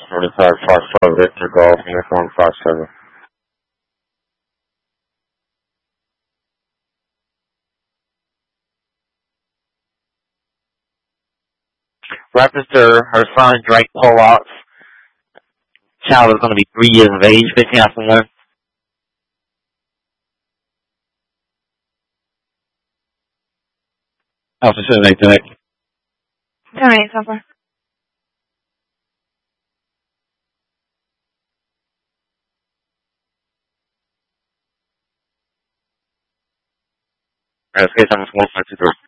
45 Foxtrot Victor Golf, Uniform 57. Reference to her son, Drake Pollock's child is going to be 3 years of age, 15 afternoon. Alpha 788. 788 so far. Let's get some 153.